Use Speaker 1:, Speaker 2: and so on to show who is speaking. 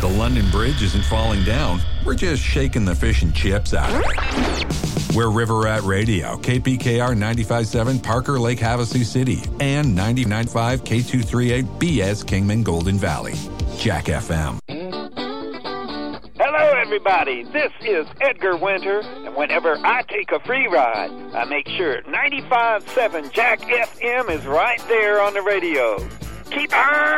Speaker 1: The London Bridge isn't falling down. We're just shaking the fish and chips out of it. We're River Rat Radio, KPKR 95.7 Parker Lake Havasu City, and 99.5 K238 BS Kingman Golden Valley. Jack FM.
Speaker 2: Hello, everybody. This is Edgar Winter, and whenever I take a free ride, I make sure 95.7 Jack FM is right there on the radio. Keep on